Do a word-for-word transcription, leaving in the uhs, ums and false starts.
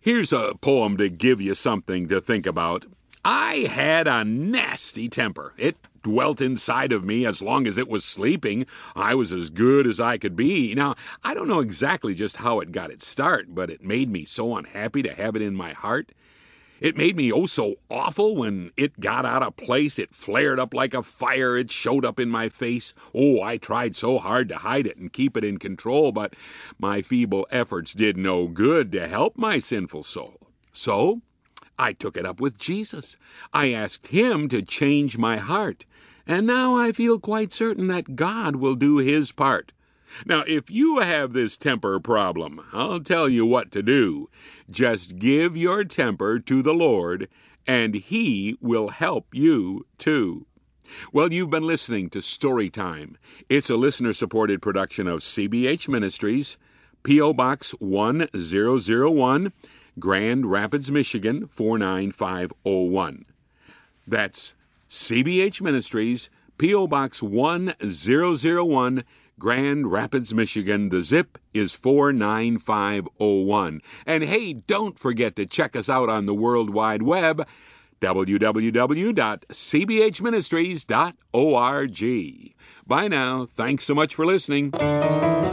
Here's a poem to give you something to think about. I had a nasty temper. It dwelt inside of me as long as it was sleeping. I was as good as I could be. Now, I don't know exactly just how it got its start, but it made me so unhappy to have it in my heart. It made me oh so awful when it got out of place. It flared up like a fire. It showed up in my face. Oh, I tried so hard to hide it and keep it in control, but my feeble efforts did no good to help my sinful soul. So I took it up with Jesus. I asked him to change my heart, and now I feel quite certain that God will do his part. Now, if you have this temper problem, I'll tell you what to do. Just give your temper to the Lord, and he will help you too. Well, you've been listening to Storytime. It's a listener-supported production of C B H Ministries, P O. Box one thousand one, Grand Rapids, Michigan, four nine five oh one. That's C B H Ministries, P O. Box one thousand one, Grand Rapids, Michigan. The zip is four nine five oh one. And hey, don't forget to check us out on the World Wide Web, w w w dot c b h ministries dot org. Bye now. Thanks so much for listening.